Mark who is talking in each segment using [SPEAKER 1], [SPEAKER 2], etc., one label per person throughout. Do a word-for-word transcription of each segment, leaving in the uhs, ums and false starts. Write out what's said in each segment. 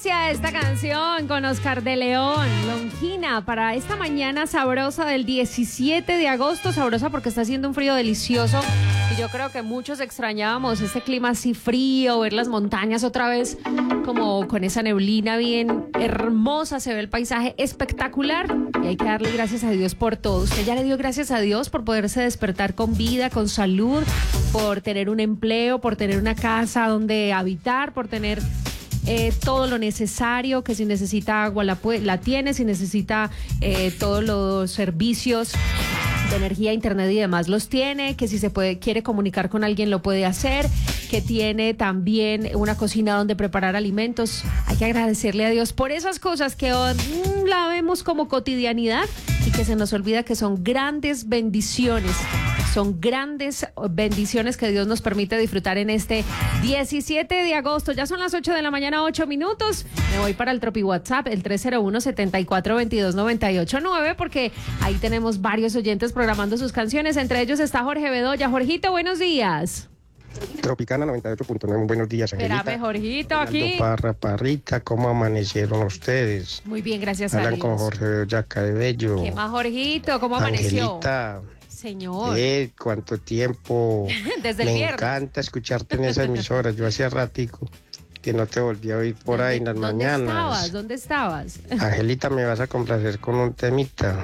[SPEAKER 1] inicia esta canción con Oscar de León, Longina, para esta mañana sabrosa del diecisiete de agosto, sabrosa porque está haciendo un frío delicioso y yo creo que muchos extrañábamos este clima así frío, ver las montañas otra vez como con esa neblina bien hermosa, se ve el paisaje espectacular y hay que darle gracias a Dios por todo. Usted ya le dio gracias a Dios por poderse despertar con vida, con salud, por tener un empleo, por tener una casa donde habitar, por tener eh, todo lo necesario, que si necesita agua la, la tiene, si necesita eh, todos los servicios de energía, internet y demás los tiene, que si se puede quiere comunicar con alguien lo puede hacer, que tiene también una cocina donde preparar alimentos. Hay que agradecerle a Dios por esas cosas que mm, la vemos como cotidianidad y que se nos olvida que son grandes bendiciones. Son grandes bendiciones que Dios nos permite disfrutar en este diecisiete de agosto. Ya son las ocho de la mañana, ocho minutos. Me voy para el Tropi WhatsApp, el tres cero uno, siete cuatro, dos dos, nueve ocho nueve, porque ahí tenemos varios oyentes programando sus canciones. Entre ellos está Jorge Bedoya. Jorgito, buenos días.
[SPEAKER 2] Tropicana noventa y ocho punto nueve, buenos días, Angelita.
[SPEAKER 1] Espérame, Jorgito, aquí.
[SPEAKER 2] Parra, Parrita, ¿cómo amanecieron ustedes?
[SPEAKER 1] Muy bien, gracias a
[SPEAKER 2] Hablan
[SPEAKER 1] Dios.
[SPEAKER 2] con Jorge Bedoya de Bello.
[SPEAKER 1] ¿Qué más, Jorgito? ¿Cómo amaneció?
[SPEAKER 2] Angelita.
[SPEAKER 1] Señor.
[SPEAKER 2] Eh, cuánto tiempo.
[SPEAKER 1] Desde el
[SPEAKER 2] Me
[SPEAKER 1] viernes.
[SPEAKER 2] encanta escucharte en esa emisora. Yo hacía ratico que no te volví a oír por ahí en las
[SPEAKER 1] ¿Dónde
[SPEAKER 2] mañanas.
[SPEAKER 1] ¿Dónde estabas? ¿Dónde estabas?
[SPEAKER 2] Angelita, me vas a complacer con un temita.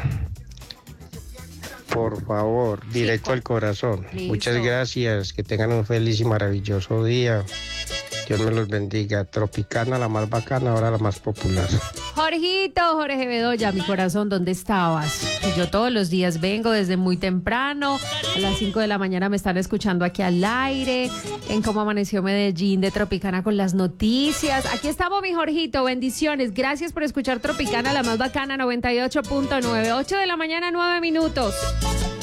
[SPEAKER 2] Por favor, directo
[SPEAKER 1] sí,
[SPEAKER 2] al corazón.
[SPEAKER 1] listo.
[SPEAKER 2] Muchas gracias. Que tengan un feliz y maravilloso día. Dios me los bendiga. Tropicana, la más bacana, ahora la más popular.
[SPEAKER 1] Jorgito, Jorge Bedoya, mi corazón, ¿dónde estabas? Que yo todos los días vengo desde muy temprano, a las cinco de la mañana me están escuchando aquí al aire, en Cómo Amaneció Medellín de Tropicana con las noticias. Aquí estamos, mi Jorgito, bendiciones, gracias por escuchar Tropicana, la más bacana, noventa y ocho punto nueve, ocho de la mañana, nueve minutos.